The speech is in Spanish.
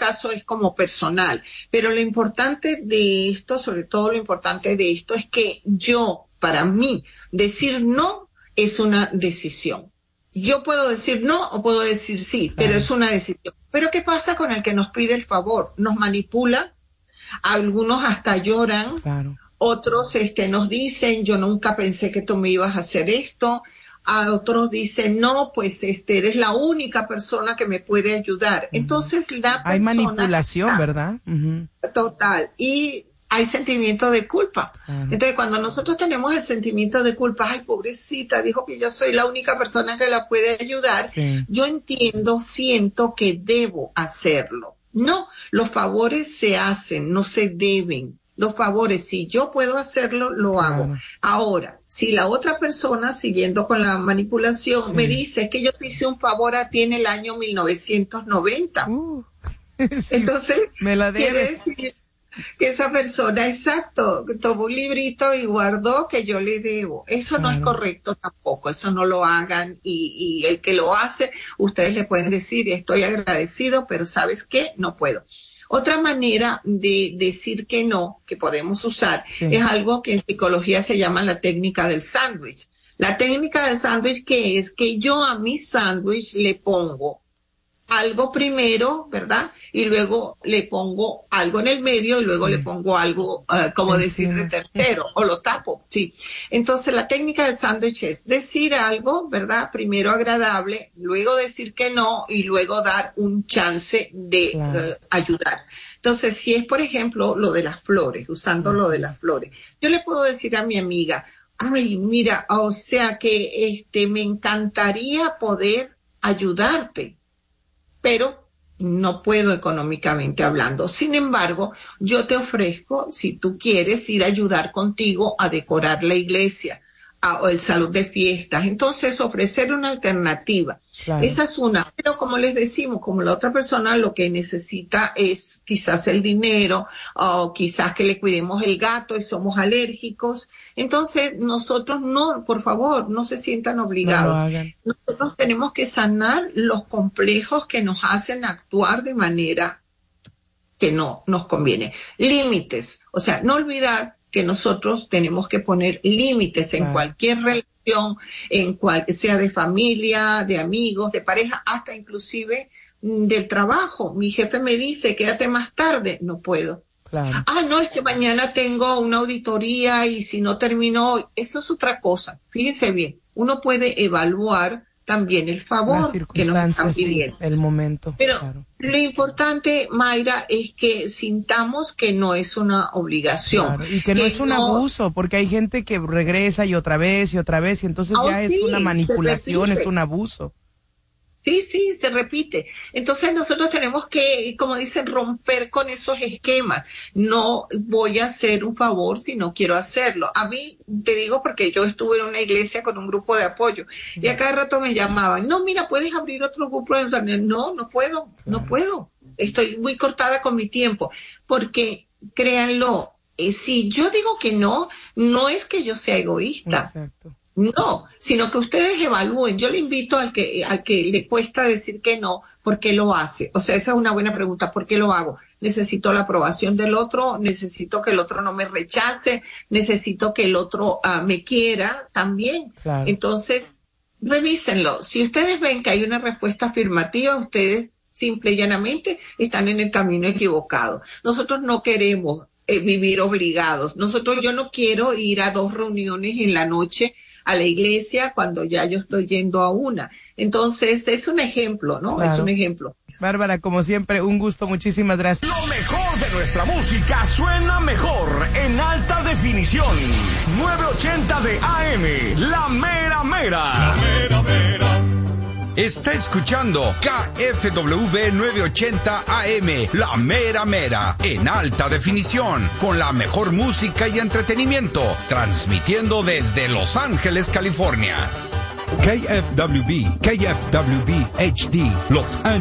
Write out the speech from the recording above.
caso es como personal, pero lo importante de esto, sobre todo lo importante de esto es que para mí, decir no es una decisión. Yo puedo decir no o puedo decir sí, pero es una decisión. Pero ¿qué pasa con el que nos pide el favor? Nos manipula, algunos hasta lloran, otros nos dicen, yo nunca pensé que tú me ibas a hacer esto, a otros dicen, no, pues eres la única persona que me puede ayudar. Entonces la persona... Hay manipulación, ¿verdad? Total. Y hay sentimiento de culpa. Entonces, cuando nosotros tenemos el sentimiento de culpa, ay, pobrecita, dijo que yo soy la única persona que la puede ayudar, yo siento que debo hacerlo. No, los favores se hacen, no se deben. Los favores, si yo puedo hacerlo, lo hago. Ahora, si la otra persona, siguiendo con la manipulación, me dice que yo te hice un favor a ti en el año 1990. Entonces, me la quiere decir que esa persona, exacto, tomó un librito y guardó que yo le debo. Eso no es correcto tampoco, eso no lo hagan, y el que lo hace, ustedes le pueden decir, estoy agradecido, pero ¿sabes qué? No puedo. Otra manera de decir que no, que podemos usar, es algo que en psicología se llama la técnica del sándwich. La técnica del sándwich, que es que yo a mi sándwich le pongo algo primero, ¿verdad? Y luego le pongo algo en el medio y luego le pongo algo, como decir, de tercero, o lo tapo, sí. Entonces, la técnica del sándwich es decir algo, ¿verdad? Primero agradable, luego decir que no y luego dar un chance de ayudar. Entonces, si es, por ejemplo, lo de las flores, usando lo de las flores, yo le puedo decir a mi amiga, ay, mira, o sea que me encantaría poder ayudarte, pero no puedo económicamente hablando. Sin embargo, yo te ofrezco, si tú quieres, ir a ayudar contigo a decorar la iglesia o el salón de fiestas. Entonces, ofrecer una alternativa. Esa es una. Pero como les decimos, como la otra persona lo que necesita es quizás el dinero, o quizás que le cuidemos el gato y somos alérgicos. Entonces, nosotros no, por favor, no se sientan obligados. No, nosotros tenemos que sanar los complejos que nos hacen actuar de manera que no nos conviene. Límites. O sea, no olvidar que nosotros tenemos que poner límites en cualquier relación, en cual sea de familia, de amigos, de pareja, hasta inclusive del trabajo. Mi jefe me dice, quédate más tarde, no puedo. No, es que mañana tengo una auditoría y si no termino hoy, eso es otra cosa. Fíjense bien, uno puede evaluar también el favor que nos están pidiendo. El momento. Pero lo importante, Mayra, es que sintamos que no es una obligación. Y que no es un abuso, porque hay gente que regresa y otra vez, y entonces ya es una manipulación, es un abuso. Sí, se repite. Entonces nosotros tenemos que, como dicen, romper con esos esquemas. No voy a hacer un favor si no quiero hacerlo. A mí, te digo porque yo estuve en una iglesia con un grupo de apoyo y a cada rato me llamaban, no, mira, ¿puedes abrir otro grupo de internet? No puedo, no puedo. Estoy muy cortada con mi tiempo. Porque, créanlo, si yo digo que no es que yo sea egoísta. Exacto. No, sino que ustedes evalúen. Yo le invito al que le cuesta decir que no, ¿por qué lo hace? O sea, esa es una buena pregunta. ¿Por qué lo hago? Necesito la aprobación del otro, necesito que el otro no me rechace, necesito que el otro me quiera también. Entonces, revísenlo. Si ustedes ven que hay una respuesta afirmativa, ustedes simple y llanamente están en el camino equivocado. Nosotros no queremos vivir obligados. Yo no quiero ir a 2 reuniones en la noche a la iglesia cuando ya yo estoy yendo a una. Entonces, es un ejemplo, ¿no? Es un ejemplo. Bárbara, como siempre, un gusto, muchísimas gracias. Lo mejor de nuestra música suena mejor en alta definición. 980 de AM, La Mera Mera. La Mera Mera. Está escuchando KFWB 980 AM, La Mera Mera, en alta definición, con la mejor música y entretenimiento, transmitiendo desde Los Ángeles, California. KFWB HD, Los Ángeles.